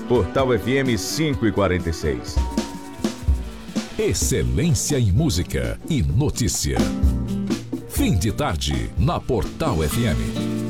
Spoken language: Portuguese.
Portal FM 5:46. Excelência em música e notícia. Fim de tarde na Portal FM.